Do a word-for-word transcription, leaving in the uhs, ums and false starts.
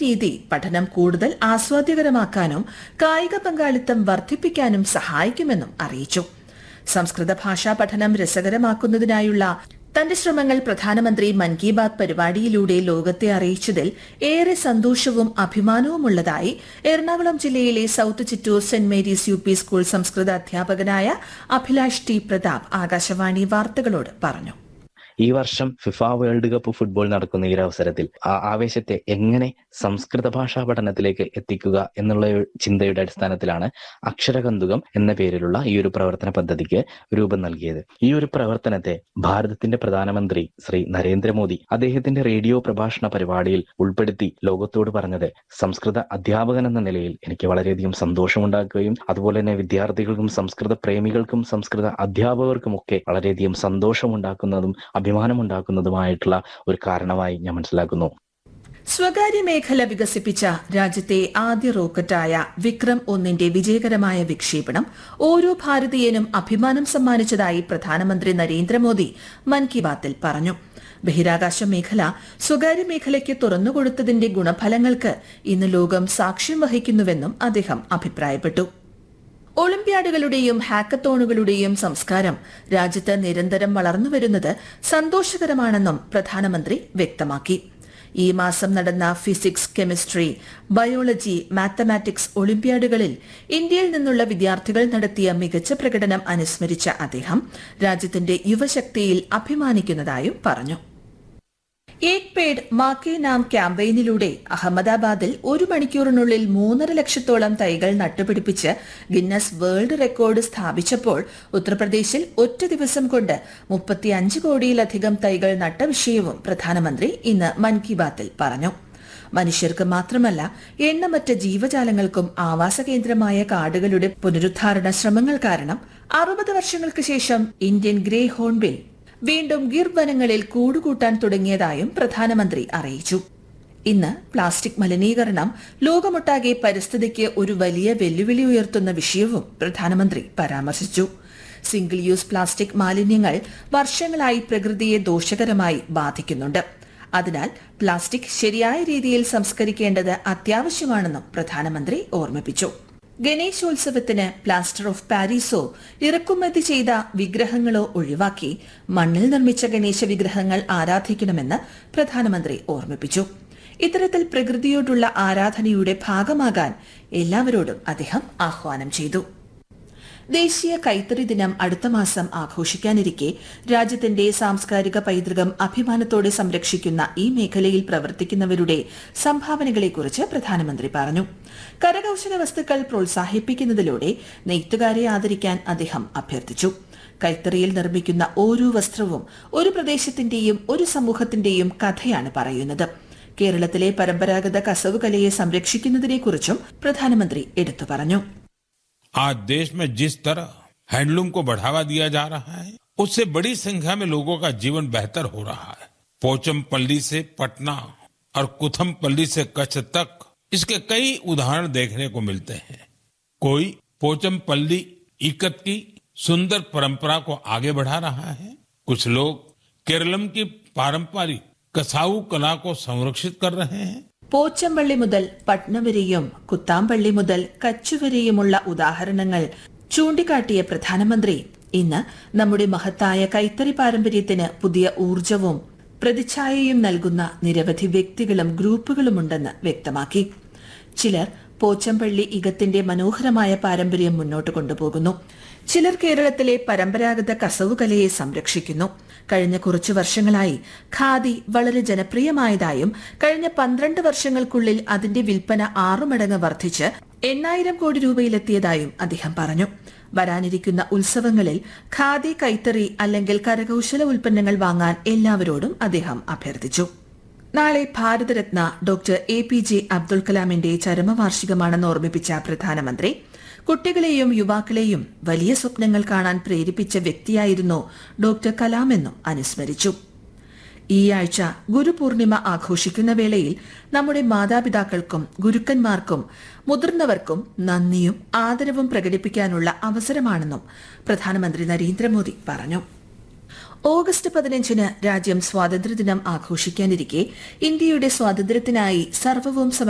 രീതി പഠനം കൂടുതൽ ആസ്വാദ്യകരമാക്കാനും കായിക പങ്കാളിത്തം വർദ്ധിപ്പിക്കാനും സഹായിക്കുമെന്നും അറിയിച്ചു. സംസ്കൃത ഭാഷാ പഠനം രസകരമാക്കുന്നതിനായുള്ള തന്റെ ശ്രമങ്ങൾ പ്രധാനമന്ത്രി മൻ കി ബാത് പരിപാടിയിലൂടെ ലോകത്തെ അറിയിച്ചതിൽ ഏറെ സന്തോഷവും അഭിമാനവുമുള്ളതായി എറണാകുളം ജില്ലയിലെ south Chittur saint Mary's U P school സംസ്കൃത അധ്യാപകനായ അഭിലാഷ് ടി പ്രതാപ് ആകാശവാണി വാർത്തകളോട് പറഞ്ഞു. ഈ വർഷം ഫിഫ വേൾഡ് കപ്പ് ഫുട്ബോൾ നടക്കുന്ന ഈ അവസരത്തിൽ ആ ആവേശത്തെ എങ്ങനെ സംസ്കൃത ഭാഷാ പഠനത്തിലേക്ക് എത്തിക്കുക എന്നുള്ള ചിന്തയുടെ അടിസ്ഥാനത്തിലാണ് അക്ഷരകന്തുകം എന്ന പേരിലുള്ള ഈ ഒരു പ്രവർത്തന പദ്ധതിക്ക് രൂപം നൽകിയത്. ഈ ഒരു പ്രവർത്തനത്തെ ഭാരതത്തിന്റെ പ്രധാനമന്ത്രി ശ്രീ നരേന്ദ്രമോദി അദ്ദേഹത്തിന്റെ റേഡിയോ പ്രഭാഷണ പരിപാടിയിൽ ഉൾപ്പെടുത്തി ലോകത്തോട് പറഞ്ഞത് സംസ്കൃത അധ്യാപകൻ എന്ന നിലയിൽ എനിക്ക് വളരെയധികം സന്തോഷമുണ്ടാക്കുകയും അതുപോലെ തന്നെ വിദ്യാർത്ഥികൾക്കും സംസ്കൃത പ്രേമികൾക്കും സംസ്കൃത അധ്യാപകർക്കും ഒക്കെ വളരെയധികം സന്തോഷമുണ്ടാക്കുന്നതും അഭിമാനമുണ്ടാക്കുന്നതുമായിട്ടുള്ള ഒരു കാരണമായി ഞാൻ മനസ്സിലാക്കുന്നു. സ്വകാര്യ മേഖല വികസിപ്പിച്ച രാജ്യത്തെ ആദ്യ റോക്കറ്റായ വിക്രം ഒന്നിന്റെ വിജയകരമായ വിക്ഷേപണം ഓരോ ഭാരതീയനും അഭിമാനം സമ്മാനിച്ചതായി പ്രധാനമന്ത്രി നരേന്ദ്രമോദി മൻ കി ബാത്തിൽ പറഞ്ഞു. ബഹിരാകാശ മേഖല സ്വകാര്യ മേഖലയ്ക്ക് തുറന്നുകൊടുത്തതിന്റെ ഗുണഫലങ്ങൾക്ക് ഇന്ന് ലോകം സാക്ഷ്യം വഹിക്കുന്നുവെന്നും അദ്ദേഹം അഭിപ്രായപ്പെട്ടു. ഒളിമ്പ്യാഡുകളുടെയും ഹാക്കത്തോണുകളുടെയും സംസ്കാരം രാജ്യത്ത് നിരന്തരം വളർന്നുവരുന്നത് സന്തോഷകരമാണെന്നും പ്രധാനമന്ത്രി വ്യക്തമാക്കി. ഈ മാസം നടന്ന ഫിസിക്സ്, കെമിസ്ട്രി, ബയോളജി, മാത്തമാറ്റിക്സ് ഒളിമ്പ്യാഡുകളിൽ ഇന്ത്യയിൽ നിന്നുള്ള വിദ്യാർത്ഥികൾ നടത്തിയ മികച്ച പ്രകടനം അനുസ്മരിച്ച അദ്ദേഹം രാജ്യത്തിന്റെ യുവശക്തിയിൽ അഭിമാനിക്കുന്നതായും പറഞ്ഞു. ഏക് പേഡ് മാ കെ നാം ക്യാമ്പയിനിലൂടെ അഹമ്മദാബാദിൽ ഒരു മണിക്കൂറിനുള്ളിൽ മൂന്നര ലക്ഷത്തോളം തൈകൾ നട്ടുപിടിപ്പിച്ച് ഗിന്നസ് വേൾഡ് റെക്കോർഡ് സ്ഥാപിച്ചപ്പോൾ ഉത്തർപ്രദേശിൽ ഒറ്റ ദിവസം കൊണ്ട് മുപ്പത്തിയഞ്ച് കോടിയിലധികം തൈകൾ നട്ട വിഷയവും പ്രധാനമന്ത്രി ഇന്ന് മൻ കി ബാത്തിൽ പറഞ്ഞു. മനുഷ്യർക്ക് മാത്രമല്ല എണ്ണമറ്റ ജീവജാലങ്ങൾക്കും ആവാസ കേന്ദ്രമായ കാടുകളുടെ പുനരുദ്ധാരണ ശ്രമങ്ങൾ കാരണം അറുപത് വർഷങ്ങൾക്ക് ശേഷം ഇന്ത്യൻ ഗ്രേ ഹോൺബിൽ വീണ്ടും ഗിർ വനങ്ങളിൽ കൂടുകൂട്ടാൻ തുടങ്ങിയതായും പ്രധാനമന്ത്രി അറിയിച്ചു. ഇന്ന് പ്ലാസ്റ്റിക് മലിനീകരണം ലോകമൊട്ടാകെ പരിസ്ഥിതിക്ക് ഒരു വലിയ വെല്ലുവിളി ഉയർത്തുന്ന വിഷയവും പ്രധാനമന്ത്രി പരാമർശിച്ചു. സിംഗിൾ യൂസ് പ്ലാസ്റ്റിക് മാലിന്യങ്ങൾ വർഷങ്ങളായി പ്രകൃതിയെ ദോഷകരമായി ബാധിക്കുന്നുണ്ട്. അതിനാൽ പ്ലാസ്റ്റിക് ശരിയായ രീതിയിൽ സംസ്കരിക്കേണ്ടത് അത്യാവശ്യമാണെന്നും പ്രധാനമന്ത്രി ഓർമ്മിപ്പിച്ചു. ഗണേശോത്സവത്തിന് പ്ലാസ്റ്റർ ഓഫ് പാരീസോ ഇറക്കുമതി ചെയ്ത വിഗ്രഹങ്ങളോ ഒഴിവാക്കി മണ്ണിൽ നിർമ്മിച്ച ഗണേശ വിഗ്രഹങ്ങൾ ആരാധിക്കണമെന്ന് പ്രധാനമന്ത്രി ഓർമ്മിപ്പിച്ചു. ഇത്തരത്തിൽ പ്രകൃതിയോടുള്ള ആരാധനയുടെ ഭാഗമാകാൻ എല്ലാവരോടും അദ്ദേഹം ആഹ്വാനം ചെയ്തു. ദേശീയ കൈത്തറി ദിനം അടുത്ത മാസം ആഘോഷിക്കാനിരിക്കെ രാജ്യത്തിന്റെ സാംസ്കാരിക പൈതൃകം അഭിമാനത്തോടെ സംരക്ഷിക്കുന്ന ഈ മേഖലയിൽ പ്രവർത്തിക്കുന്നവരുടെ സംഭാവനകളെക്കുറിച്ച് പ്രധാനമന്ത്രി പറഞ്ഞു. കരകൌശല വസ്തുക്കൾ പ്രോത്സാഹിപ്പിക്കുന്നതിലൂടെ നെയ്ത്തുകാരെ ആദരിക്കാൻ അദ്ദേഹം അഭ്യർത്ഥിച്ചു. കൈത്തറിയിൽ നിർമ്മിക്കുന്ന ഓരോ വസ്ത്രവും ഒരു പ്രദേശത്തിന്റെയും ഒരു സമൂഹത്തിന്റെയും കഥയാണ് പറയുന്നത്. കേരളത്തിലെ പരമ്പരാഗത കസവ് കലയെ സംരക്ഷിക്കുന്നതിനെക്കുറിച്ചും പ്രധാനമന്ത്രി എടുത്തു പറഞ്ഞു. आज देश में जिस तरह हैंडलूम को बढ़ावा दिया जा रहा है उससे बड़ी संख्या में लोगों का जीवन बेहतर हो रहा है. पोचमपल्ली से पटना और कुथमपल्ली से कच्छ तक इसके कई उदाहरण देखने को मिलते हैं. कोई पोचमपल्ली इकत की सुंदर परंपरा को आगे बढ़ा रहा है. कुछ लोग केरलम की पारंपरिक कसाऊ कला को संरक्षित कर रहे हैं. പോച്ചമ്പള്ളി മുതൽ പട്ന വരെയും കുത്താമ്പള്ളി മുതൽ കച്ച് വരെയുമുള്ള ഉദാഹരണങ്ങൾ ചൂണ്ടിക്കാട്ടിയ പ്രധാനമന്ത്രി ഇന്ന് നമ്മുടെ മഹത്തായ കൈത്തറി പാരമ്പര്യത്തിന് പുതിയ ഊർജവും പ്രതിച്ഛായയും നൽകുന്ന നിരവധി വ്യക്തികളും ഗ്രൂപ്പുകളുമുണ്ടെന്ന് വ്യക്തമാക്കി. ചിലർ പോച്ചമ്പള്ളി ഇകത്തിന്റെ മനോഹരമായ പാരമ്പര്യം മുന്നോട്ട് കൊണ്ടുപോകുന്നു. ചിലർ കേരളത്തിലെ പരമ്പരാഗത കസവു കലയെ സംരക്ഷിക്കുന്നു. കഴിഞ്ഞ കുറച്ചു വർഷങ്ങളായി ഖാദി വളരെ ജനപ്രിയമായതായും കഴിഞ്ഞ പന്ത്രണ്ട് വർഷങ്ങൾക്കുള്ളിൽ അതിന്റെ വിൽപ്പന ആറു മടങ്ങ് വർദ്ധിച്ച് എണ്ണായിരം കോടി രൂപയിലെത്തിയതായും അദ്ദേഹം പറഞ്ഞു. വരാനിരിക്കുന്ന ഉത്സവങ്ങളിൽ ഖാദി, കൈത്തറി അല്ലെങ്കിൽ കരകൌശല ഉൽപ്പന്നങ്ങൾ വാങ്ങാൻ എല്ലാവരോടും അദ്ദേഹം അഭ്യർത്ഥിച്ചു. നാളെ Bharat Ratna doctor A P J Abdul കലാമിന്റെ ചരമവാർഷികമാണെന്ന് ഓർമ്മിപ്പിച്ച പ്രധാനമന്ത്രി കുട്ടികളെയും യുവാക്കളെയും വലിയ സ്വപ്നങ്ങൾ കാണാൻ പ്രേരിപ്പിച്ച വ്യക്തിയായിരുന്നു ഡോക്ടർ കലാമെന്നും അനുസ്മരിച്ചു. ഈ ആഴ്ച ഗുരുപൂർണിമ ആഘോഷിക്കുന്ന വേളയിൽ നമ്മുടെ മാതാപിതാക്കൾക്കും ഗുരുക്കന്മാർക്കും മുതിർന്നവർക്കും നന്ദിയും ആദരവും പ്രകടിപ്പിക്കാനുള്ള അവസരമാണെന്നും പ്രധാനമന്ത്രി നരേന്ദ്രമോദി പറഞ്ഞു. ഓഗസ്റ്റ് പതിനഞ്ചിന് രാജ്യം സ്വാതന്ത്ര്യദിനം ആഘോഷിക്കാനിരിക്കെ ഇന്ത്യയുടെ സ്വാതന്ത്ര്യത്തിനായി സർവ്വവും